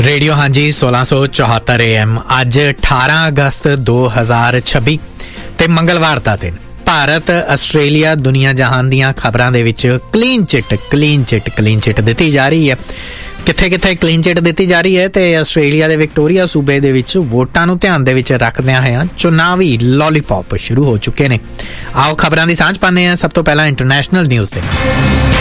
Radio हाँ जी 1674 AM अज 18 अगस्त 2026 ते मंगलवार दा दिन। भारत आस्ट्रेलिया दुनिया जहान दियां खबरां दे विच क्लीन चिट दित्ती जा रही है। कित्थे कित्थे क्लीन चिट दित्ती जा रही है ते आस्ट्रेलिया दे विक्टोरिया सूबे दे विच वोटां नूं ध्यान दे विच रखदिआं होइआं चुनावी लॉलीपॉप शुरू हो चुके ने। आओ खबरां दी सांझ पाने आ। सब तो पहला इंटरनेशनल न्यूज़ दे